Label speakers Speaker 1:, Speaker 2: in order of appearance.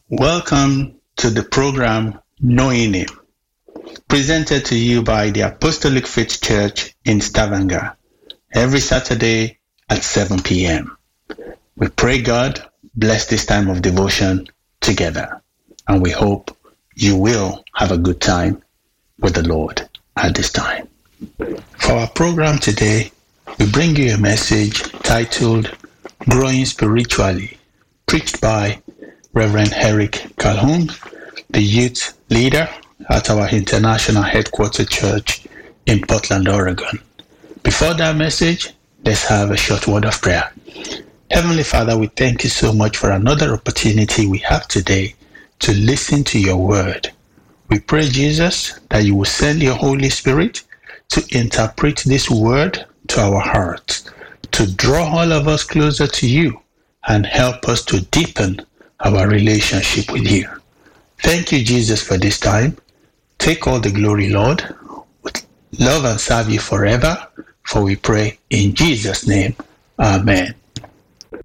Speaker 1: Welcome to the program Knowing Him, presented to you by the Apostolic Faith Church in Stavanger, every Saturday at 7 p.m. We pray God bless this time of devotion together, and we hope you will have a good time with the Lord at this time. For our program today, we bring you a message titled Growing Spiritually, preached by Reverend Eric Calhoun, the youth leader at our international headquarters church in Portland, Oregon. Before that message, let's have a short word of prayer. Heavenly Father, we thank you so much for another opportunity we have today to listen to your word. We pray, Jesus, that you will send your Holy Spirit to interpret this word to our hearts, to draw all of us closer to you and help us to deepen our relationship with you. Thank you, Jesus, for this time. Take all the glory, Lord. We love and serve you forever, for we pray in Jesus' name. Amen.